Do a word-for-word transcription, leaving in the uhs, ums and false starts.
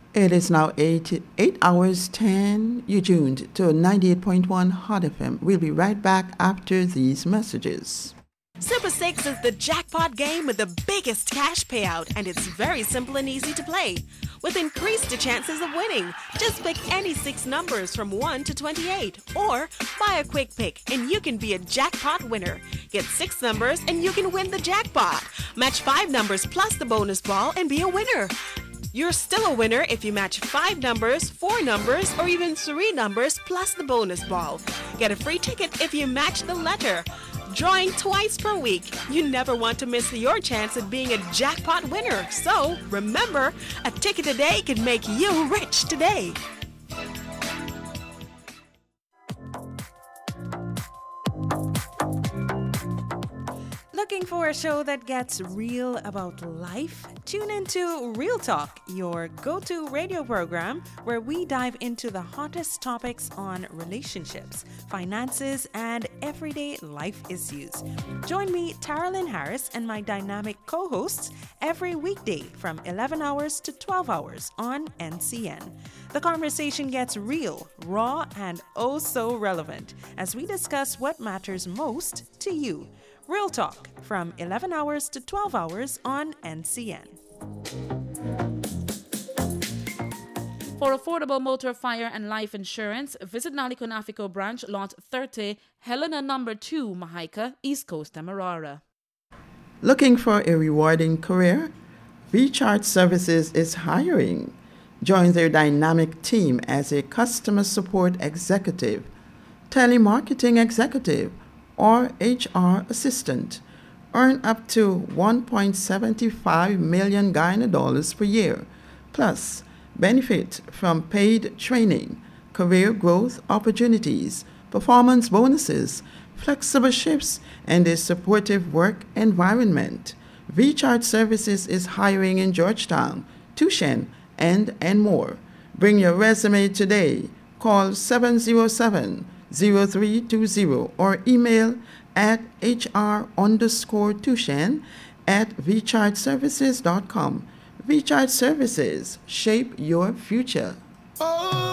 It is now eight, eight hours ten. You tuned to ninety-eight point one Hot F M. We'll be right back after these messages. Super six is the jackpot game with the biggest cash payout, and it's very simple and easy to play. With increased chances of winning, just pick any six numbers from one to twenty-eight, or buy a quick pick and you can be a jackpot winner. Get six numbers and you can win the jackpot. Match five numbers plus the bonus ball and be a winner. You're still a winner if you match five numbers, four numbers, or even three numbers plus the bonus ball. Get a free ticket if you match the letter. Drawing twice per week. You never want to miss your chance at being a jackpot winner. So, remember, a ticket a day can make you rich today. Looking for a show that gets real about life? Tune into Real Talk, your go-to radio program where we dive into the hottest topics on relationships, finances, and everyday life issues. Join me, Taralyn Harris, and my dynamic co-hosts every weekday from eleven hours to twelve hours on N C N. The conversation gets real, raw, and oh so relevant as we discuss what matters most to you. Real Talk from eleven hours to twelve hours on N C N. For affordable motor, fire, and life insurance, visit Nali Konafico branch, lot thirty, Helena number two, Mahika, East Coast, Demerara. Looking for a rewarding career? VChart Services is hiring. Join their dynamic team as a customer support executive, telemarketing executive, or H R assistant. Earn up to one point seven five million Guyana dollars per year, plus benefit from paid training, career growth opportunities, performance bonuses, flexible shifts, and a supportive work environment. VChart Services is hiring in Georgetown, Tucson, and, and more. Bring your resume today. Call seven zero seven, zero three two zero or email at hr underscore Tucson at vchartservices dot com. VChart Services, shape your future. Oh.